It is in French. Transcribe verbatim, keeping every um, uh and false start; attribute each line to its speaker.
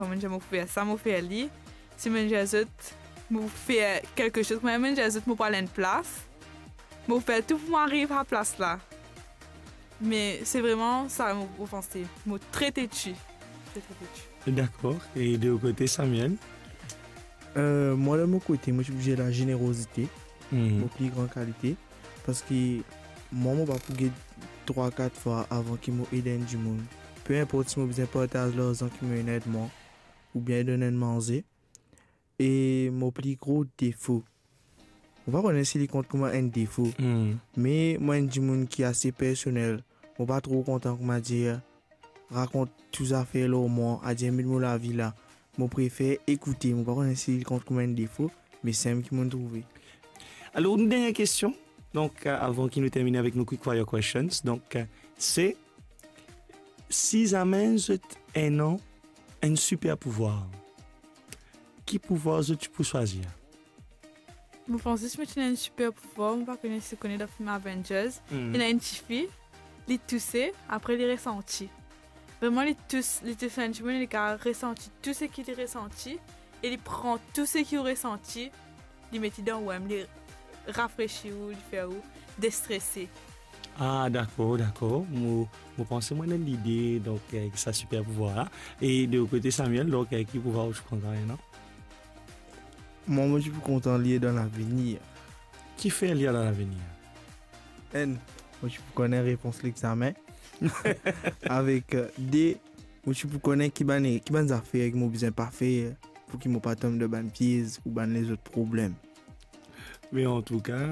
Speaker 1: Comment je me fais ça, me fais lui. Si je me me fais quelque chose, moi je me me prendre une place. Me fais tout pour m'arriver à la place là. Mais c'est vraiment ça me offenser, me traiter dessus.
Speaker 2: D'accord. Et de l'autre côté, Samuel?
Speaker 3: Euh, moi, de mon côté, moi, j'ai la générosité,
Speaker 2: Mhm.
Speaker 3: mon plus grande qualité. Parce que moi, je ne vais pas pour trois quatre fois avant qu'il m'aide du monde. Peu importe si je besoin partager l'argent qui me aide moi, ou bien donner à manger. Et mon plus gros défaut, on va connaître si les comptes comme un défaut,
Speaker 2: Mhm.
Speaker 3: mais moi, un du monde qui est assez personnel, je ne pas trop content qu'on m'a dit, raconte tout ça fait là au moins, à dire mille mots la vie là. Je préfère écouter, je ne pas connaître si les comptes comme un défaut, mais c'est un qui m'ont trouvé.
Speaker 2: Alors, une dernière question, donc, euh, avant qu'il nous termine avec nos quick fire questions. Donc, euh, c'est si jamais un an, un super pouvoir, qui pouvoir tu peux choisir?
Speaker 1: Je pense que si tu as un super pouvoir, je ne sais pas si tu connais le film Avengers.
Speaker 2: Mm.
Speaker 1: Il a une petite fille, il toussait, après il ressentit. Vraiment, il tousse, il tousse un petit peu, il a ressenti tout ce qu'il a ressenti, et il prend tout ce qu'il a ressenti, il met dans le web, il rafraîchit ou il fait ou déstresser.
Speaker 2: Ah, d'accord, d'accord. Moi, moi pense moi dans l'idée, donc, euh, ça super pouvoir là. Et de l'autre côté, Samuel, donc, euh, qui pouvoir je prends rien, non?
Speaker 3: Moi, moi, je suis content lié dans l'avenir.
Speaker 2: Qui fait lire dans l'avenir?
Speaker 3: N, moi, je connais la réponse de l'examen. Avec euh, D, moi, je connais qui ban qui ban affaires qui m'ont besoin pas faire pour qu'ils m'ont pas tomber de ban pièges ou ban les autres problèmes.
Speaker 2: Mais en tout cas,